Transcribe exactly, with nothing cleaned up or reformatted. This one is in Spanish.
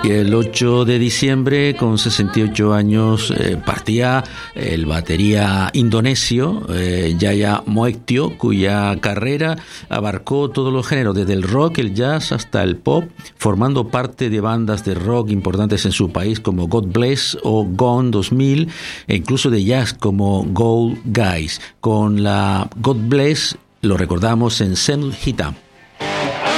Y el ocho de diciembre, con sesenta y ocho años, eh, partía el batería indonesio eh, Yaya Moektio, cuya carrera abarcó todos los géneros, desde el rock, el jazz hasta el pop, formando parte de bandas de rock importantes en su país como God Bless o Gone dos mil, e incluso de jazz como Gold Guys. Con la God Bless lo recordamos en Senul Hitam.